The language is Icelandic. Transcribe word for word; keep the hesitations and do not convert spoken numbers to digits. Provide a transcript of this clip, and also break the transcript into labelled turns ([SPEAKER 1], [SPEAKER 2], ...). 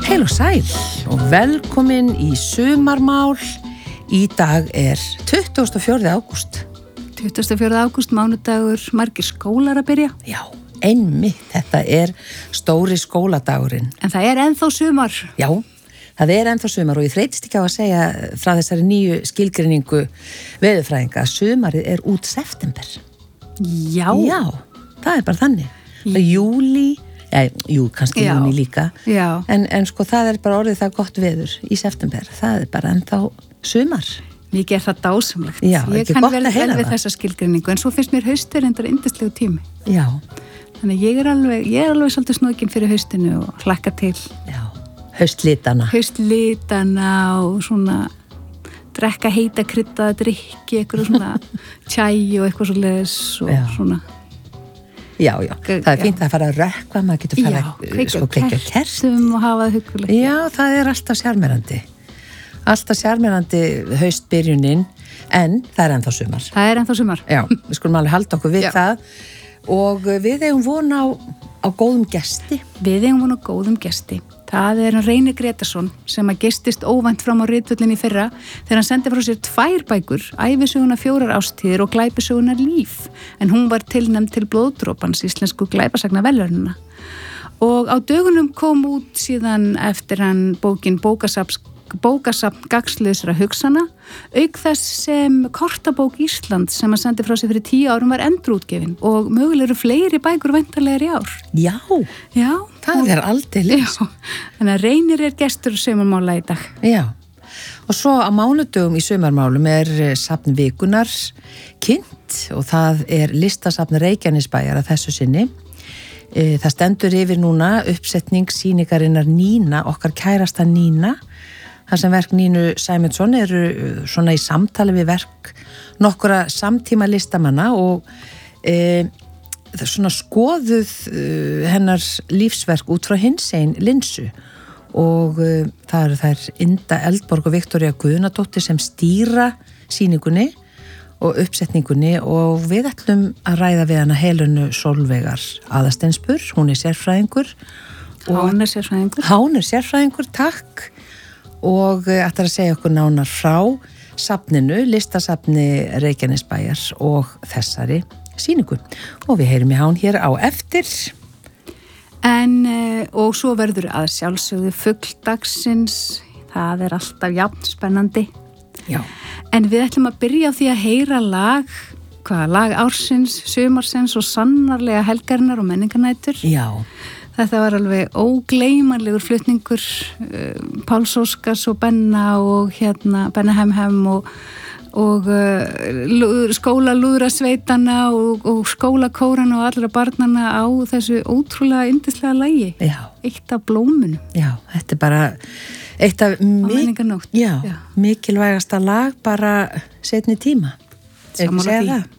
[SPEAKER 1] Heil og sæl og velkomin í sumarmál. Í dag er tuttugasta og fjórða ágúst.
[SPEAKER 2] tuttugasta og fjórða ágúst, mánudagur, margir skólar að byrja.
[SPEAKER 1] Já, einmitt, þetta er stóri skóladagurinn.
[SPEAKER 2] En það er ennþá sumar.
[SPEAKER 1] Já, það er ennþá sumar og ég þreytist ekki á að segja frá þessari nýju skilgreiningu veðurfræðinga að sumarið er út september.
[SPEAKER 2] Já.
[SPEAKER 1] Já, það er bara þannig. Það er júlí, ja, jú, kannski
[SPEAKER 2] Já.
[SPEAKER 1] júní líka,
[SPEAKER 2] Já.
[SPEAKER 1] en, en sko það er bara orðið það gott veður í september. Það er bara ennþá sumar.
[SPEAKER 2] Mikið er það dásamlegt.
[SPEAKER 1] Já,
[SPEAKER 2] ég
[SPEAKER 1] ekki
[SPEAKER 2] kann
[SPEAKER 1] gott
[SPEAKER 2] vel,
[SPEAKER 1] að heyra
[SPEAKER 2] vel við
[SPEAKER 1] það.
[SPEAKER 2] þessa skilgreiningu, en svo finnst mér haustur endar yndislegu tími.
[SPEAKER 1] Já,
[SPEAKER 2] Þannig ég er alveg, ég er alveg svolítið snúkin fyrir haustinu og hlakka til
[SPEAKER 1] já, haustlitana.
[SPEAKER 2] haustlitana og svona drekka heita kryddaða drykki, eitthvað svona tjæ og eitthvað svoleiðis og
[SPEAKER 1] Já.
[SPEAKER 2] svona.
[SPEAKER 1] Já, já, það er
[SPEAKER 2] Já.
[SPEAKER 1] fínt að fara að rökkva, maður getur fara
[SPEAKER 2] Já,
[SPEAKER 1] að
[SPEAKER 2] kveikja
[SPEAKER 1] sko,
[SPEAKER 2] á
[SPEAKER 1] kveikja á kertum.
[SPEAKER 2] kertum og hafa það huggulegt.
[SPEAKER 1] Já, það er alltaf sjarmerandi. Alltaf sjarmerandi haustbyrjunin, en það er ennþá sumar.
[SPEAKER 2] Það er ennþá sumar.
[SPEAKER 1] Já, við skulum alveg halda okkur við
[SPEAKER 2] Já.
[SPEAKER 1] það og við eigum von á, á góðum gesti.
[SPEAKER 2] Við eigum vona góðum gesti. Það er Reynir Gretarsson sem að gestist óvænt fram á ritvöllinni í fyrra þegar hann sendi frá sér tvær bækur, ævisöguna fjórar ástíðir og glæpisöguna líf, en hún var tilnæmd til blóðdrópans íslensku glæpasagna velverðuna. Og á dögunum kom út síðan eftir hann bókin Bókasafn bókasafn gagnslausra hugsana, auk þess sem kortabók Ísland sem að sendi frá sig fyrir tíu árum var endurútgefin og mögulega eru fleiri bækur væntanlegar í ár.
[SPEAKER 1] Já,
[SPEAKER 2] Já,
[SPEAKER 1] það er aldeilis.
[SPEAKER 2] Já, þannig að Reynir er gestur sumarmála í dag.
[SPEAKER 1] Já, og svo á mánudögum í sumarmálum er safn vikunar kynnt og það er listasafn Reykjanesbæjar að þessu sinni. Það stendur yfir núna uppsetning sýningarinnar Nína, okkar kærasta Nína. Það sem verk Nínu Sæmundsson eru svona í samtali við verk nokkura samtíma listamanna og e, svona skoðuð e, hennar lífsverk út frá hinsegin linsu og e, það eru þær Inda Eldborg og Viktoría Guðnadóttir sem stýra sýningunni og uppsetningunni og við ætlum að ræða við hana Helenu Sólveigar Aðarsteinsburð, hún er sérfræðingur.
[SPEAKER 2] Hán er sérfræðingur.
[SPEAKER 1] Hán er sérfræðingur, takk. Og ætlar að segja okkur nánar frá safninu, listasafni Reykjanesbæjar og þessari sýningu. Og við heyrum í hán hér á eftir.
[SPEAKER 2] En, og svo verður að sjálfsögðu fuggdagsins, það er alltaf jafn spennandi.
[SPEAKER 1] Já.
[SPEAKER 2] En við ætlum að byrja á því að heyra lag, hvað, lag ársins, sumarsins og sannarlega helgarinnar og menningarnætur.
[SPEAKER 1] Já.
[SPEAKER 2] Þetta var alveg ógleymanlegur flutningur, uh, Páls Óskars og Benna og hérna Benna Hemhem og, og uh, skóla lúðrasveitana og, og skólakórana og allra barnana á þessu ótrúlega yndislega lagi.
[SPEAKER 1] Já.
[SPEAKER 2] Eitt af blómunum.
[SPEAKER 1] Já, þetta er bara eitt af
[SPEAKER 2] menningarnótt.
[SPEAKER 1] já,
[SPEAKER 2] Já.
[SPEAKER 1] mikilvægasta lag bara seinni tíma.
[SPEAKER 2] Sammála því.